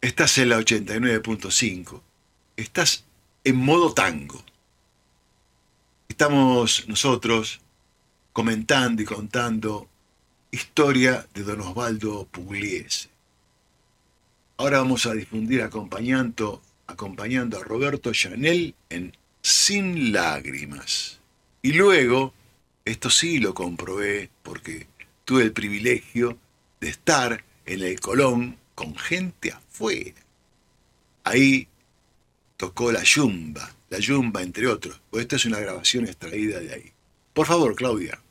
Estás en la 89.5. Estás en modo tango. Estamos nosotros comentando y contando historia de don Osvaldo Pugliese. Ahora vamos a difundir acompañando a Roberto Chanel en Sin Lágrimas. Y luego, esto sí lo comprobé porque tuve el privilegio de estar en el Colón con gente afuera. Ahí tocó la Yumba entre otros. Pues esta es una grabación extraída de ahí. Por favor, Claudia.